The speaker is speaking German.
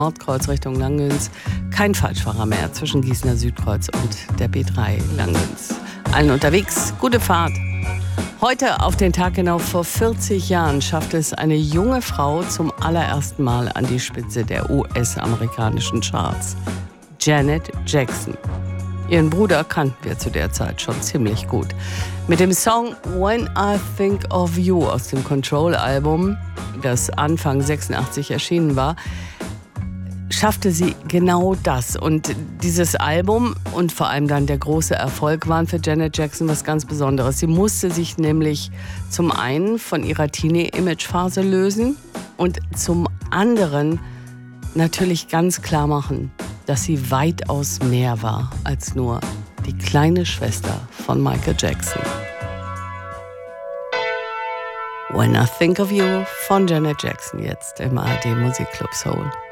Nordkreuz Richtung Langgöns. Kein Falschfahrer mehr zwischen Gießener Südkreuz und der B3 Langgöns. Allen unterwegs, gute Fahrt. Heute auf den Tag genau vor 40 Jahren schaffte es eine junge Frau zum allerersten Mal an die Spitze der US-amerikanischen Charts. Janet Jackson. Ihren Bruder kannten wir zu der Zeit schon ziemlich gut. Mit dem Song When I Think of You aus dem Control-Album, das Anfang 86 erschienen war, schaffte sie genau das. Und dieses Album und vor allem dann der große Erfolg waren für Janet Jackson was ganz Besonderes. Sie musste sich nämlich zum einen von ihrer Teenie-Image-Phase lösen und zum anderen natürlich ganz klar machen, dass sie weitaus mehr war als nur die kleine Schwester von Michael Jackson. When I Think of You von Janet Jackson jetzt im ARD Musikclub Soul.